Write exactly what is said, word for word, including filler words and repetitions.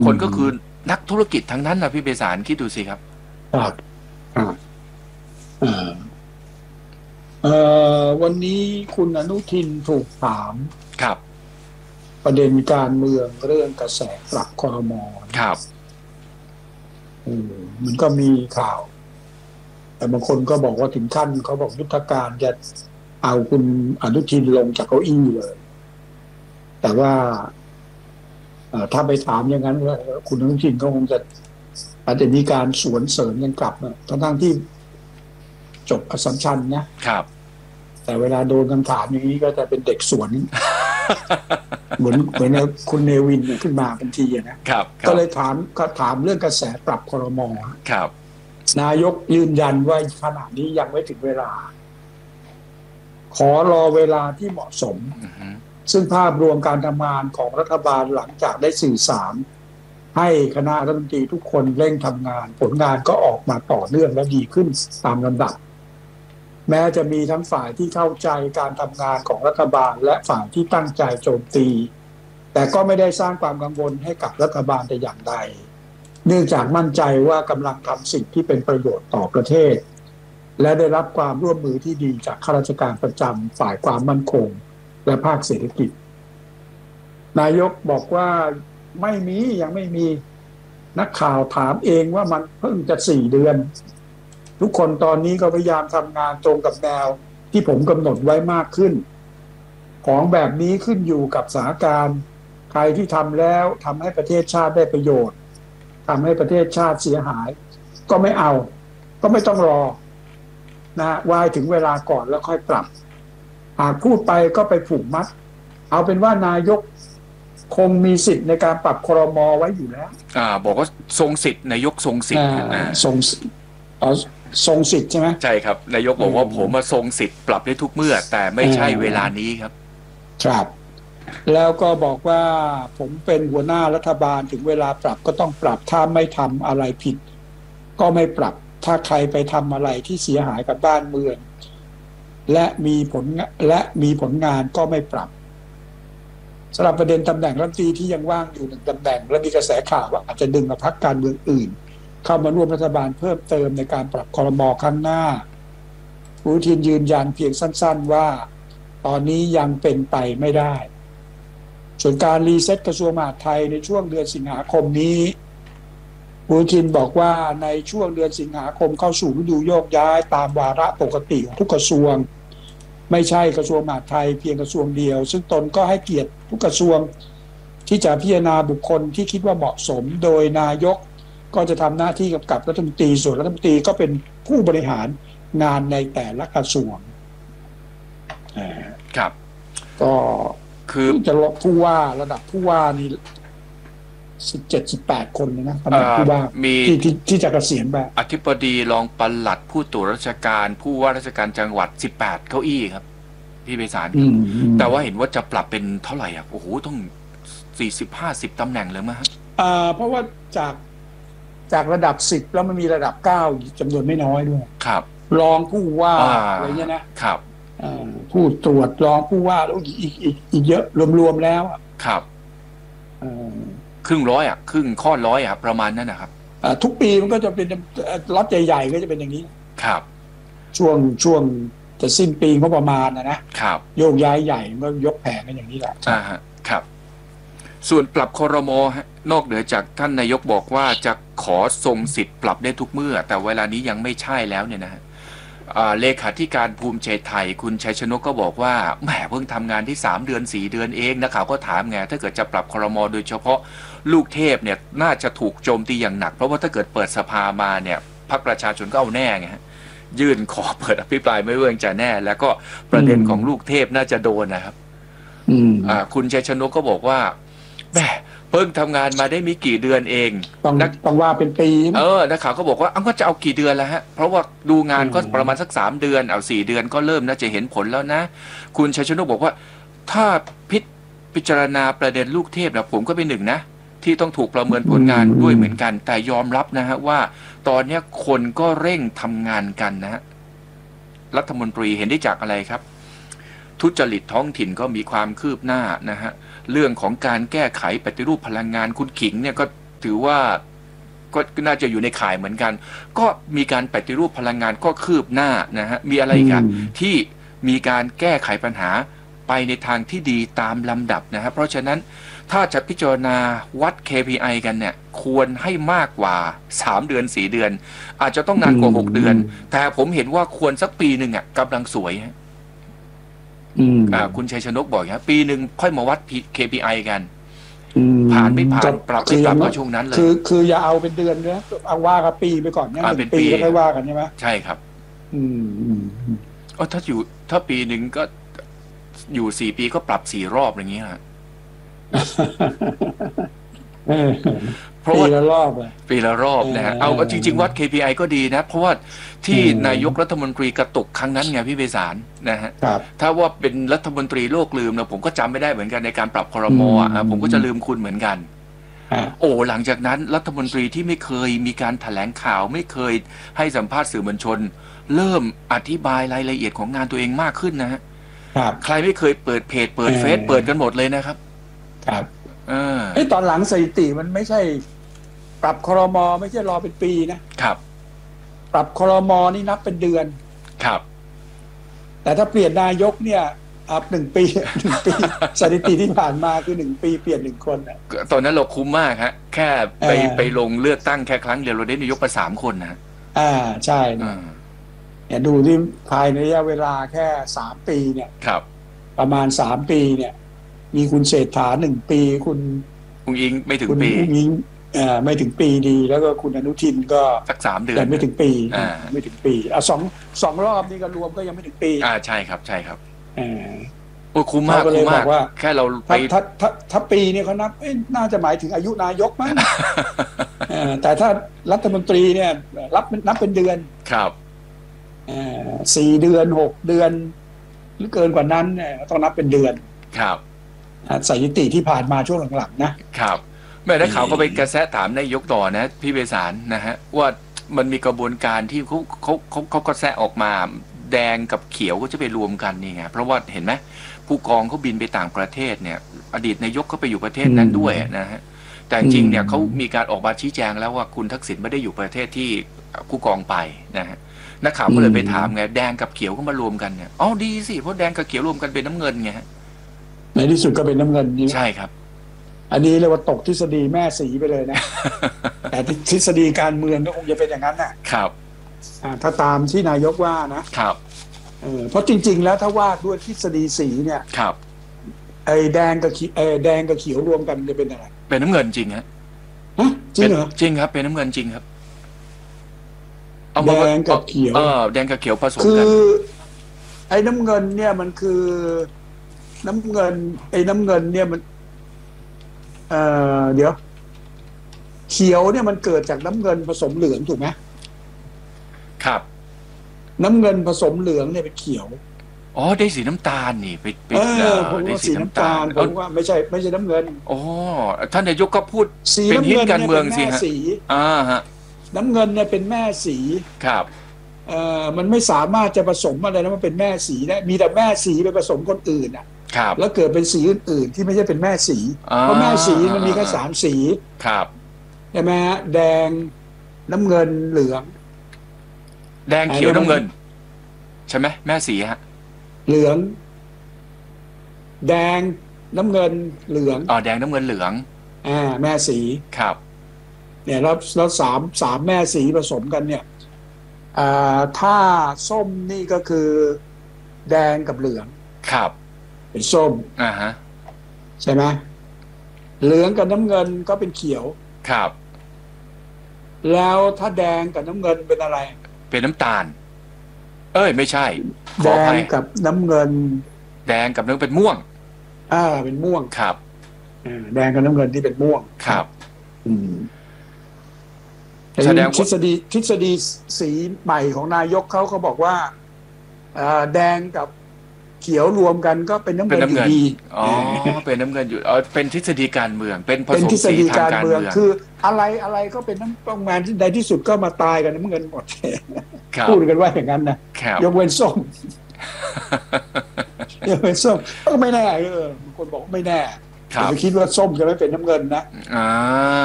คนก็คือนักธุรกิจทั้งนั้นนะพี่เบสารคิดดูสิครับครับครับอ่าเอ่อวันนี้คุณอนุทินถูกถามครับประเด็นการเมืองเรื่องกระแสปรับครม. ครับอืมมันก็มีข่าวแต่บางคนก็บอกว่าถึงขั้นเขาบอกยุทธการจะเอาคุณอนุทินลงจากเก้าอี้เลยแต่ว่าถ้าไปถามอย่างนั้นว่าคุณอนุทินก็คงจะอาจจะมีการสวนเสริญกันกลับนะทั้งที่จบอัสสัมชัญนะครับแต่เวลาโดนคำถามอย่างนี้ก็จะเป็นเด็กสวน เหมือนเหมือนคุณเนวินขึ้นมาทันทีนะครับก็เลยถามก็ถามเรื่องกระแสปรับครม. ครับนายกยืนยันว่าขณะนี้ยังไม่ถึงเวลาขอรอเวลาที่เหมาะสม uh-huh. ซึ่งภาพรวมการทำงานของรัฐบาลหลังจากได้สื่อสารให้คณะรัฐมนตรีทุกคนเร่งทำงานผลงานก็ออกมาต่อเนื่องและดีขึ้นตามลำดับแม้จะมีทั้งฝ่ายที่เข้าใจการทำงานของรัฐบาลและฝ่ายที่ตั้งใจโจมตีแต่ก็ไม่ได้สร้างความกังวลให้กับรัฐบาลแต่อย่างใดเนื่องจากมั่นใจว่ากำลังทำสิ่งที่เป็นประโยชน์ต่อประเทศและได้รับความร่วมมือที่ดีจากข้าราชการประจำฝ่ายความมั่นคงและภาคเศรษฐกิจนายกบอกว่าไม่มียังไม่มีนักข่าวถามเองว่ามันเพิ่งจะสี่เดือนทุกคนตอนนี้ก็พยายามทำงานตรงกับแนวที่ผมกำหนดไว้มากขึ้นของแบบนี้ขึ้นอยู่กับสถานการณ์ใครที่ทำแล้วทำให้ประเทศชาติได้ประโยชน์ทำให้ประเทศชาติเสียหายก็ไม่เอาก็ไม่ต้องรอนะวายถึงเวลาก่อนแล้วค่อยปรับหากพูดไปก็ไปผูกมัดเอาเป็นว่านายกคงมีสิทธิ์ในการปรับครม.ไว้อยู่แล้วอ่าบอกว่าทรงสิทธิ์นายกทรงสิทธิ์นะทรงอ๋อทรงสิทธิ์ใช่ไหมใช่ครับนายกบอกว่าผมมาทรงสิทธิ์ปรับได้ทุกเมื่อแต่ไม่ใช่เวลานี้ครับครับแล้วก็บอกว่าผมเป็นหัวหน้ารัฐบาลถึงเวลาปรับก็ต้องปรับถ้าไม่ทำอะไรผิดก็ไม่ปรับถ้าใครไปทำอะไรที่เสียหายกับบ้านเมืองและมีผลและมีผลงานก็ไม่ปรับสำหรับประเด็นตำแหน่งรัฐมนตรีที่ยังว่างอยู่หนึ่งตำแหน่งและมีกระแสข่าวว่าอาจจะดึงมาพรรคการเมืองอื่นเข้ามาร่วมรัฐบาลเพิ่มเติมในการปรับครม.ครั้งหน้าอนุทินยืนยันเพียงสั้นๆว่าตอนนี้ยังเป็นไปไม่ได้ส่วนการรีเซ็ตกระทรวงมหาดไทยในช่วงเดือนสิงหาคมนี้อนุทินบอกว่าในช่วงเดือนสิงหาคมเข้าสู่ฤดูโยกย้ายตามวาระปกติของทุกกระทรวงไม่ใช่กระทรวงมหาดไทยเพียงกระทรวงเดียวซึ่งตนก็ให้เกียรติทุกกระทรวงที่จะพิจารณาบุคคลที่คิดว่าเหมาะสมโดยนายกก็จะทำหน้าที่กำกับรัฐมนตรีส่วนรัฐมนตรีก็เป็นผู้บริหารงานในแต่ละกระทรวงครับก็คือจะลดผู้ว่าระดับผู้ว่านี่สิบเจ็ดสิบแปดคนนะตำแหน่งผู้ว่ามีที่ที่จะเกษียณแบบอธิบดีรองปลัดผู้ตรวจราชการผู้ว่าราชการจังหวัดสิบแปดเก้าอี้ครับพี่ไพศาลแต่ว่าเห็นว่าจะปรับเป็นเท่าไหร่อ่ะโอ้โหต้องสี่สิบห้าสิบตำแหน่งเลยมั้ยฮะอ่าเพราะว่าจากจากระดับสิบแล้วมันมีระดับเก้าจำนวนไม่น้อยด้วยครับรองผู้ว่าอะไรเงี้ยนะครับผู้ตรวจรองผู้ว่าแล้วอีกอีกอีกเยอะรวมๆแล้วครับครึ่งร้อยอ่ะครึ่งข้อร้อยอ่ะประมาณนั้นนะครับทุกปีมันก็จะเป็นล็อตใหญ่ๆก็จะเป็นอย่างนี้ครับช่วงช่วงจะสิ้นปีงบประมาณนะนะครับโยกย้ายใหญ่ก็ยกแผงกันอย่างนี้แหละอ่าฮะครับส่วนปรับครม.นอกเหนือจากท่านนายกบอกว่าจะขอทรงสิทธิ์ปรับได้ทุกเมื่อแต่เวลานี้ยังไม่ใช่แล้วเนี่ยนะฮะเลขาธิการภูมิใจไทยคุณชัยชนกก็บอกว่าแหมเพิ่งทำงานที่สามเดือนสี่เดือนเองนักข่าวก็ถามไงถ้าเกิดจะปรับครม.โดยเฉพาะลูกเทพเนี่ยน่าจะถูกโจมตีอย่างหนักเพราะว่าถ้าเกิดเปิดสภามาเนี่ยพรรคประชาชนก็เอาแน่ไงฮะยื่นขอเปิดอภิปรายไม่ไว้วางใจแน่แล้วก็ประเด็นของลูกเทพน่าจะโดนนะครับอ่าคุณชัยชนกก็บอกว่าแหมเพิ่งทำงานมาได้มีกี่เดือนเองต้องต้องว่าเป็นปีเออนักข่าวก็บอกว่าอ้าวก็จะเอากี่เดือนแล้วฮะเพราะว่าดูงานก็ประมาณสักสามเดือนเอาสี่เดือนก็เริ่มน่าจะเห็นผลแล้วนะคุณชัยชนกบอกว่าถ้าพิพิจารณาประเด็นลูกเทพนะผมก็เป็นหนึ่งนะที่ต้องถูกประเมินผลงานด้วยเหมือนกันแต่ยอมรับนะฮะว่าตอนนี้คนก็เร่งทำงานกันนะฮะรัฐมนตรีเห็นได้จากอะไรครับทุจริตท้องถิ่นก็มีความคืบหน้านะฮะเรื่องของการแก้ไขปฏิรูปพลังงานคุณขิงเนี่ยก็ถือว่าก็น่าจะอยู่ในข่ายเหมือนกัน ก็มีการปฏิรูปพลังงานก็คืบหน้านะฮะมีอะไรกันที่มีการแก้ไขปัญหาไปในทางที่ดีตามลำดับนะฮะเพราะฉะนั้นถ้าจะพิจารณาวัด เค พี ไอ กันเนี่ยควรให้มากกว่าสามเดือนสี่เดือน อาจจะต้องนานกว่าหกเดือนแต่ผมเห็นว่าควรสักปีหนึ่งอ่ะกำลังสวยฮะอ่าคุณชัยชนกบอกครับปีหนึ่งค่อยมาวัด เค พี ไอ กันผ่านไม่ผ่านปรับไม่ปรับก็ช่วงนั้นเลยคือคืออย่าเอาเป็นเดือนนะเอาว่ากันปีไปก่อนเนี่ยเป็นปีแล้วค่อยว่ากันใช่ไหมใช่ครับอืมอ๋อถ้าอยู่ถ้าปีหนึ่งก็อยู่สี่ปีก็ปรับสี่รอบอย่างเงี้ยฮะเพราะว่าปีละรอบเลยปีละรอบนะฮะเอาจริงๆวัด เค พี ไอ ก็ดีนะเพราะว่าที่นายกรัฐมนตรีกระตุกครั้งนั้นไงพี่เบสารนะฮะถ้าว่าเป็นรัฐมนตรีโลกลืมนะผมก็จำไม่ได้เหมือนกันในการปรับครม.อ่ะผมก็จะลืมคุณเหมือนกันโอ้หลังจากนั้นรัฐมนตรีที่ไม่เคยมีการแถลงข่าวไม่เคยให้สัมภาษณ์สื่อมวลชนเริ่มอธิบายรายละเอียดของงานตัวเองมากขึ้นนะฮะใครไม่เคยเปิดเพจเปิดเฟซเปิดกันหมดเลยนะครับครับเออไอ้ตอนหลังสถิติมันไม่ใช่ปรับครม.ไม่ใช่รอเป็นปีนะครับปรับครม.นี่นับเป็นเดือนครับแต่ถ้าเปลี่ยนนายกเนี่ยอัพหนึ่งปีหนึ่งปีสถิติที่ผ่านมาคือหนึ่งปีเปลี่ยนหนึ่งคนนะตอนนั้นเราคุ้มมากฮะแค่ไปไปลงเลือกตั้งแค่ครั้งเดียวเราได้นายกมาสามคนนะอ่าใช่เนี่ยดูที่ภายในระยะเวลาแค่สามปีเนี่ยครับประมาณสามปีเนี่ยมีคุณเศรษฐาหนึ่งปีคุณคุณอิงไม่ถึงปีคุณอิงอ่าไม่ถึงปีดีแล้วก็คุณอนุทินก็สักสามเดือนไม่ถึงปีอ่าไม่ถึงปีอ่ะสองสองรอบนี่ก็รวมก็ยังไม่ถึงปีอ่าใช่ครับใช่ครับอ่าโอ้คุ้มมากคุ้มมากแค่เราไปถ้าถ้าถ้าปีเนี่ยเขานับน่าจะหมายถึงอายุนายกมั้งแต่ถ้ารัฐมนตรีเนี่ยรับนับเป็นเดือนครับสี่เดือนหกเดือนหรือเกินกว่านั้นเนี่ยต้องนับเป็นเดือนครับสถิติที่ผ่านมาช่วงหลังๆนะครับแม่นักข่าวก็ไปกระแสถามนายกต่อนะพี่เบสารนะฮะว่ามันมีกระบวนการที่เขาเขาเขาเขากระแสออกมาแดงกับเขียวก็จะไปรวมกันนี่ไงเพราะว่าเห็นไหมผู้กองเขาบินไปต่างประเทศเนี่ยอดีตนายกก็ไปอยู่ประเทศนั้นด้วยนะฮะแต่จริงเนี่ยเขามีการออกมาชี้แจงแล้วว่าคุณทักษิณไม่ได้อยู่ประเทศที่ผู้กองไปนะฮะนักข่าวก็เลยไปถามไงแดงกับเขียวก็มารวมกันเนี่ยอ๋อดีสิเพราะแดงกับเขียวรวมกันเป็นน้ำเงินไงในที่สุดก็เป็นน้ำเงินใช่ครับอันนี้เรียกว่าตกทฤษฎีแม่สีไปเลยนะแต่ทฤษฎีการเมืองก็คงจะเป็นอย่างนั้นน่ะครับถ้าตามที่นายกว่านะครับเออเพราะจริงๆแล้วถ้าวาดด้วยทฤษฎีสีเนี่ยครับไอ้แดงกับไอ้แดงกับเขียวรวมกันจะเป็นอะไรเป็นน้ำเงินจริงฮะฮะจริงเหรอจริงครับเป็นน้ำเงินจริงครับแดงกับเขียวเออแดงกับเขียวผสมกันคือไอ้น้ำเงินเนี่ยมันคือน้ำเงินไอ้น้ำเงินเนี่ยมันเอ่อเดี๋ยวเขียวเนี่ยมันเกิดจากน้ำเงินผสมเหลืองถูกไหมครับน้ำเงินผสมเหลืองเนี่ยเป็นเขียวอ๋อได้สีน้ำตาลนี่ไปเออผมว่าสีน้ำตาลผมว่าไม่ใช่ไม่ใช่น้ำเงินอ๋อท่านนายกก็พูดเป็นฮิตการเมืองสิฮะอ่าฮะน้ำเงินเนี่ยเป็นแม่สีครับเอ่อมันไม่สามารถจะผสมอะไรนะมันเป็นแม่สีได้มีแต่แม่สีไปผสมคนอื่นอ่ะครับแล้วเกิดเป็นสีอื่นๆที่ไม่ใช่เป็นแม่สีเพราะแม่สีมันมีแค่สามสีครับใช่ไหมฮะแดงน้ำเงินเหลืองแดงเขียวน้ำเงินใช่ไหมแม่สีฮะเหลืองแดงน้ำเงินเหลืองอ๋อแดงน้ำเงินเหลืองอ่าแม่สีครับเนี่ยแล้วแล้วสามสามแม่สีผสมกันเนี่ยอ่าถ้าส้มนี่ก็คือแดงกับเหลืองครับเป็นส้มอ่าฮะใช่ไหมเหลืองกับน้ำเงินก็เป็นเขียวครับแล้วถ้าแดงกับน้ำเงินเป็นอะไรเป็นน้ำตาลเอ้ยไม่ใช่แดงกับน้ำเงินแดงกับน้ำเป็นม่วงอ่าเป็นม่วงครับอ่าแดงกับน้ำเงินที่เป็นม่วงครับอืมแสดงทฤษฎีทฤษฎีสีใหม่ของนายกเขาเขาบอกว่าอ่าแดงกับเขียวรวมกันก็เป็นน้ำเงินอยู่ดีอ๋อเป็นน้ำเงินอยู่อ๋อเป็นทฤษฎีการเมืองเป็นผสมสีทางการเมืองคืออะไรอะไรก็เป็นน้ำต้องงานที่ใดที่สุดก็มาตายกันน้ำเงินหมดพูดกันว่าอย่างนั้นนะยกเว้นส้มยกเว้นส้มก็ไม่แน่เออบางคนบอกไม่แน่แต่คิดว่าส้มจะไม่เป็นน้ำเงินนะอ่า